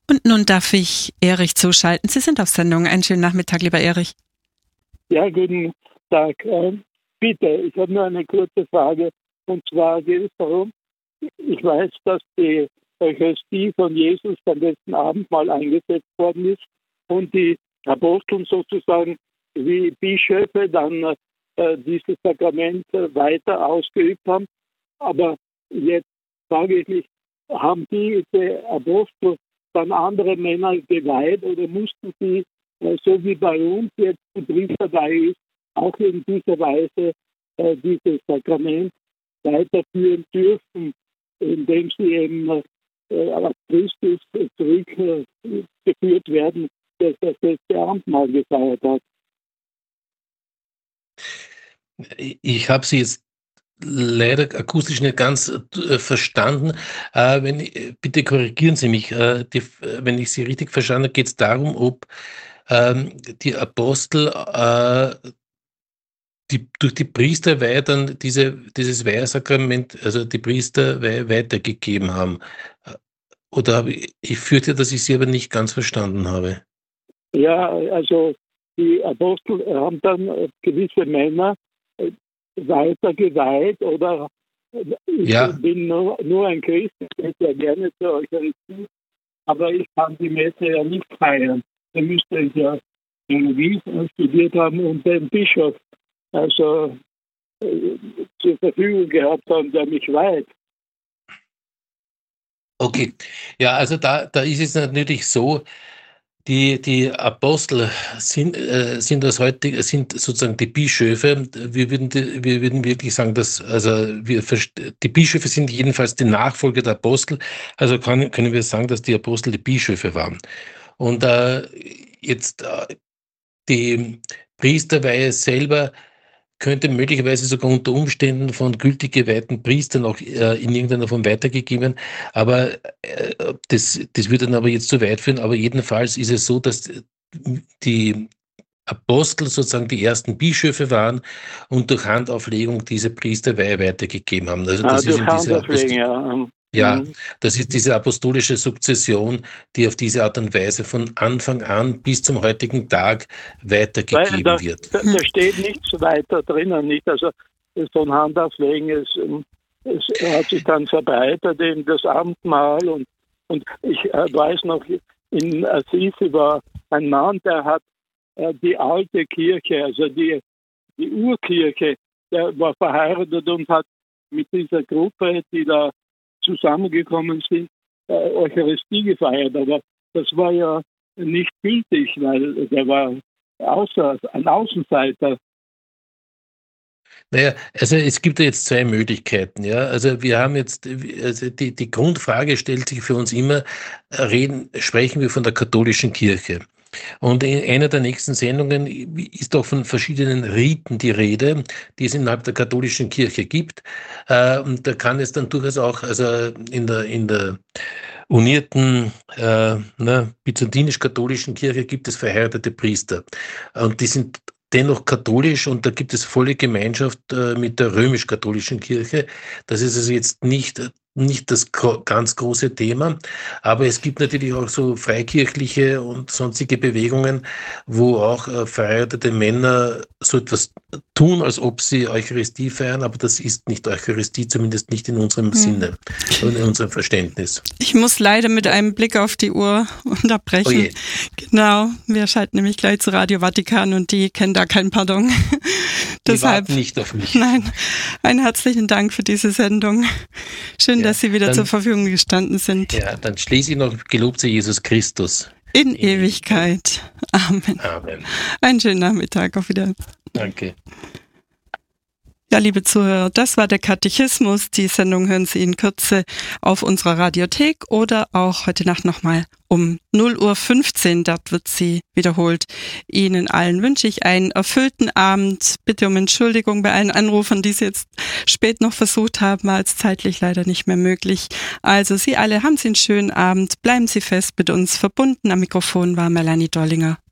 Und nun darf ich Erich zuschalten. Sie sind auf Sendung. Einen schönen Nachmittag, lieber Erich. Ja, guten Tag. Bitte, ich habe nur eine kurze Frage. Und zwar geht es darum, ich weiß, dass die Eucharistie von Jesus beim letzten Abendmahl eingesetzt worden ist und die Apostel sozusagen wie Bischöfe dann dieses Sakrament weiter ausgeübt haben. Aber jetzt frage ich mich, haben diese Apostel dann andere Männer geweiht oder mussten sie, so wie bei uns jetzt die Priesterweihe ist, auch in dieser Weise dieses Sakrament weiterführen dürfen, indem sie eben auf Christus zurückgeführt werden, der das letzte Abendmahl gefeiert hat? Ich habe Sie jetzt leider akustisch nicht ganz verstanden. Bitte korrigieren Sie mich. Wenn ich Sie richtig verstanden habe, geht es darum, ob die Apostel durch die Priesterweihe dann dieses Weihesakrament, also die Priesterweihe weitergegeben haben. Oder ich fürchte, dass ich Sie aber nicht ganz verstanden habe. Ja, also die Apostel haben dann gewisse Männer weiter geweiht oder ich bin nur ein Christ, ich gehe ja gerne zur Eucharistie, aber ich kann die Messe ja nicht feiern. Da müsste ich ja Theologie studiert haben und den Bischof zur Verfügung gehabt haben, der mich weiht. Okay, ja, also da ist es natürlich so, die Apostel sind sozusagen die Bischöfe. Wir würden wirklich sagen, dass die Bischöfe sind jedenfalls die Nachfolger der Apostel. Also können wir sagen, dass die Apostel die Bischöfe waren. Und die Priesterweihe selber könnte möglicherweise sogar unter Umständen von gültig geweihten Priestern auch in irgendeiner Form weitergegeben werden. Aber das würde dann aber jetzt zu weit führen. Aber jedenfalls ist es so, dass die Apostel sozusagen die ersten Bischöfe waren und durch Handauflegung diese Priesterweihe weitergegeben haben. Also das ist in dieser das ist diese apostolische Sukzession, die auf diese Art und Weise von Anfang an bis zum heutigen Tag weitergegeben wird. Da steht nichts weiter drinnen, nicht? Also von Handauflegen, es hat sich dann verbreitet, eben das Abendmahl und ich weiß noch, in Assisi war ein Mann, der hat die alte Kirche, also die Urkirche, der war verheiratet und hat mit dieser Gruppe, die da zusammengekommen sind, Eucharistie gefeiert. Aber das war ja nicht gültig, weil der war ein Außenseiter. Naja, also es gibt ja jetzt zwei Möglichkeiten. Ja, also wir haben jetzt, also die Grundfrage stellt sich für uns immer, sprechen wir von der katholischen Kirche. Und in einer der nächsten Sendungen ist auch von verschiedenen Riten die Rede, die es innerhalb der katholischen Kirche gibt. Und da kann es dann durchaus auch, also in der unierten byzantinisch-katholischen Kirche gibt es verheiratete Priester. Und die sind dennoch katholisch und da gibt es volle Gemeinschaft mit der römisch-katholischen Kirche. Das ist also jetzt nicht das ganz große Thema, aber es gibt natürlich auch so freikirchliche und sonstige Bewegungen, wo auch verheiratete Männer so etwas tun, als ob sie Eucharistie feiern, aber das ist nicht Eucharistie, zumindest nicht in unserem Sinne und in unserem Verständnis. Ich muss leider mit einem Blick auf die Uhr unterbrechen. Oh je. Genau, wir schalten nämlich gleich zu Radio Vatikan und die kennen da kein Pardon. Die warten nicht auf mich. Nein, einen herzlichen Dank für diese Sendung. Schön, dass Sie wieder zur Verfügung gestanden sind. Ja, dann schließe ich noch, gelobt sei Jesus Christus. In Ewigkeit. Amen. Amen. Einen schönen Nachmittag. Auf Wiedersehen. Danke. Ja, liebe Zuhörer, das war der Katechismus. Die Sendung hören Sie in Kürze auf unserer Radiothek oder auch heute Nacht nochmal um 0:15 Uhr. Dort wird sie wiederholt. Ihnen allen wünsche ich einen erfüllten Abend. Bitte um Entschuldigung bei allen Anrufern, die es jetzt spät noch versucht haben, als zeitlich leider nicht mehr möglich. Also Sie alle, haben Sie einen schönen Abend. Bleiben Sie fest mit uns verbunden. Am Mikrofon war Melanie Dollinger.